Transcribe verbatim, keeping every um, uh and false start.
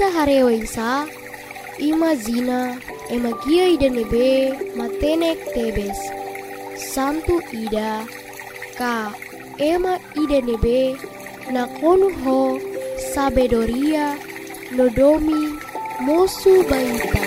ita harewaisa ima zina ema gia ida nebe matenek tebes santu ida ka ema ida nebe na konu ho sabedoria nodomi mosu baita.